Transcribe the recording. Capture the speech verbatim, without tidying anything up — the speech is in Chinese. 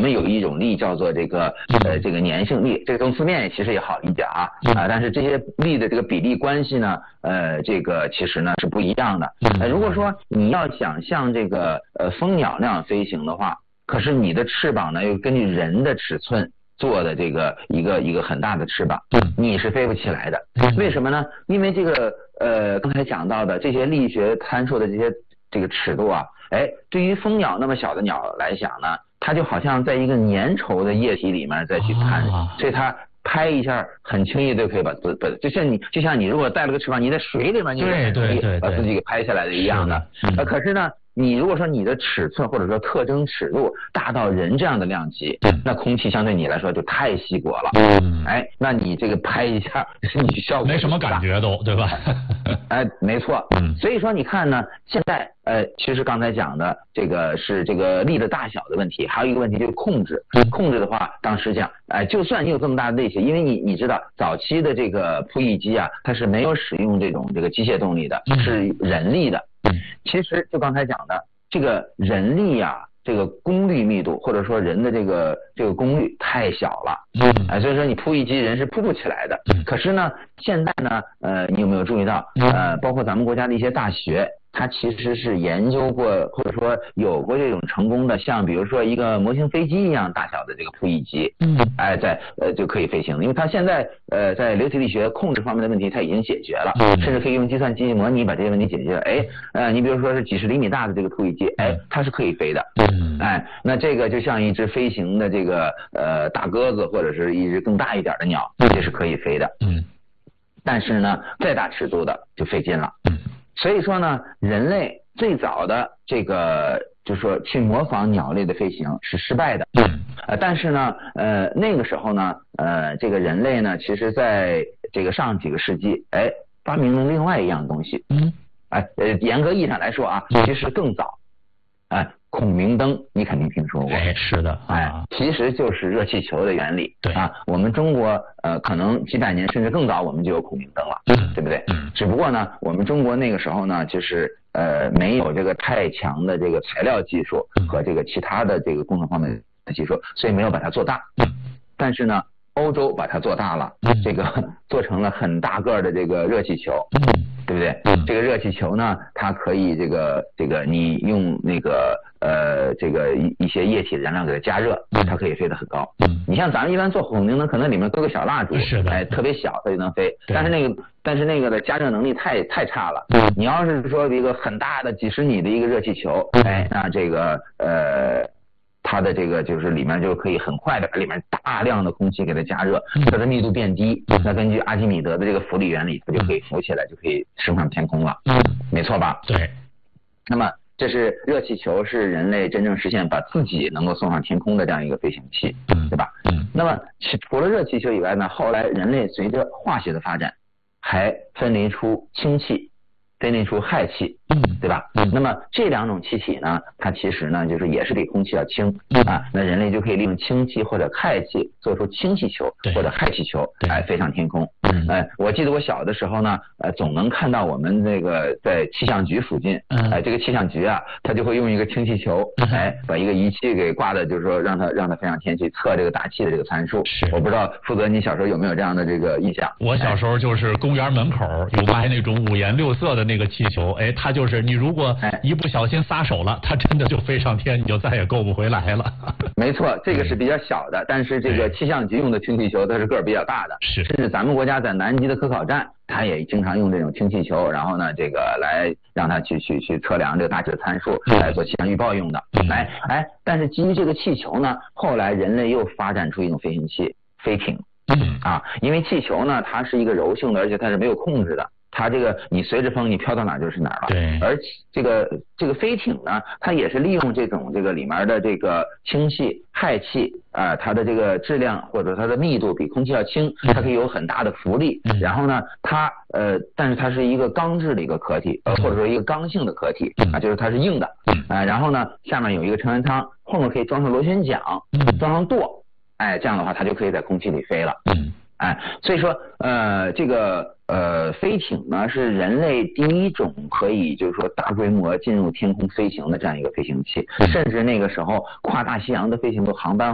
们有一种力叫做这个呃这个粘性力，这个从字面其实也好理解啊啊，但是这些力的这个比例关系呢，呃这个其实呢是不一样的。呃，如果说你要想像这个呃蜂鸟那样飞行的话，可是你的翅膀呢又根据人的尺寸做的这个一个一个很大的翅膀，你是飞不起来的。为什么呢？因为这个呃刚才讲到的这些力学参数的这些这个尺度啊，哎，对于蜂鸟那么小的鸟来讲呢，它就好像在一个粘稠的液体里面再去看，所以它拍一下很轻易就可以把自把，就像你就像你如果带了个翅膀，你在水里面你也可以把自己给拍下来的一样的。呃，可是呢，你如果说你的尺寸或者说特征尺度大到人这样的量级，那空气相对你来说就太稀薄了。嗯，哎，那你这个拍一下，你效果没什么感觉都，对吧？ 哎，没错。嗯，所以说你看呢，现在呃，其实刚才讲的这个是这个力的大小的问题，还有一个问题就是控制。控制的话，当时讲，哎，就算你有这么大的力气，因为你你知道早期的这个扑翼机啊，它是没有使用这种这个机械动力的，是人力的。其实就刚才讲的这个人力啊，这个功率密度或者说人的这个这个功率太小了，嗯，哎，所以说你扑翼机人是扑不起来的。可是呢，现在呢，呃，你有没有注意到，呃，包括咱们国家的一些大学，它其实是研究过或者说有过这种成功的，像比如说一个模型飞机一样大小的这个扑翼机，嗯，哎，在呃就可以飞行，因为它现在呃在流体力学控制方面的问题它已经解决了，甚至可以用计算机模拟把这些问题解决了。哎，呃，你比如说是几十厘米大的这个扑翼机，哎，它是可以飞的，嗯，哎，那这个就像一只飞行的这个呃大鸽子或者是一只更大一点的鸟，这是可以飞的，嗯，但是呢，再大尺度的就费劲了，嗯。所以说呢，人类最早的这个就是说去模仿鸟类的飞行是失败的，嗯，呃，但是呢，呃，那个时候呢，呃，这个人类呢，其实在这个上几个世纪，哎，发明了另外一样东西，嗯，哎，呃，严格意义上来说啊，其实更早，哎，孔明灯你肯定听说过， 哎，是的， 哎，其实就是热气球的原理， 对啊，我们中国呃可能几百年甚至更早我们就有孔明灯了，嗯，对不对？嗯，只不过呢，我们中国那个时候呢，就是呃没有这个太强的这个材料技术和这个其他的这个工程方面的技术，所以没有把它做大。嗯，但是呢，欧洲把它做大了，这个做成了很大个的这个热气球，嗯，对不对？嗯，这个热气球呢，它可以这个这个你用那个呃这个一一些液体的燃料给它加热，它可以飞得很高。嗯，你像咱们一般做孔明灯，可能里面搁个小蜡烛， 是的， 哎，特别小它就能飞，但是那个但是那个的加热能力太太差了。嗯，你要是说一个很大的几十米的一个热气球，哎，那这个呃。它的这个就是里面就可以很快的把里面大量的空气给它加热，它的密度变低，那根据阿基米德的这个浮力原理，它就可以浮起来，就可以升上天空了。嗯，没错吧？ 对。 那么这是热气球，是人类真正实现把自己能够送上天空的这样一个飞行器，对吧？嗯。那么除了热气球以外呢，后来人类随着化学的发展，还分离出氢气。分离出氦气，嗯，对吧？嗯，那么这两种气体呢，它其实呢就是也是比空气要轻，啊，那人类就可以利用氢气或者氦气做出氢气球或者氦气球，来飞上天空。嗯，哎，我记得我小的时候呢，呃，总能看到我们那个在气象局附近，哎、呃，这个气象局啊，他就会用一个氢气球，哎，把一个仪器给挂的，就是说让它让它飞上天去测这个大气的这个参数。 是， 我不知道负责你小时候有没有这样的这个印象？ 我小时候就是公园门口有卖那种五颜六色的那个气球，哎，它就是你如果一不小心撒手了，它真的就飞上天，你就再也够不回来了。 没错，这个是比较小的，但是这个气象局用的氢气球它是个儿比较大的， 是， 甚至咱们国家在南极的科考站，它也经常用这种氢气球，然后呢，这个来让它去去去测量这个大气的参数，来做气象预报用的。来，哎，但是基于这个气球呢，后来人类又发展出一种飞行器——飞艇。嗯啊，因为气球呢，它是一个柔性的，而且它是没有控制的。它这个你随着风你飘到哪儿就是哪儿了。 对。 而这个这个飞艇呢，它也是利用这种这个里面的这个氢气、氦气啊、呃，它的这个质量或者它的密度比空气要轻，它可以有很大的浮力。嗯、然后呢，它呃，但是它是一个钢制的一个壳体，呃，或者说一个刚性的壳体啊，就是它是硬的。嗯。啊、呃，然后呢，下面有一个成员舱，后面可以装上螺旋桨，装上舵，哎，这样的话它就可以在空气里飞了。嗯。哎，所以说，呃，这个呃，飞艇呢是人类第一种可以就是说大规模进入天空飞行的这样一个飞行器，甚至那个时候跨大西洋的飞行的航班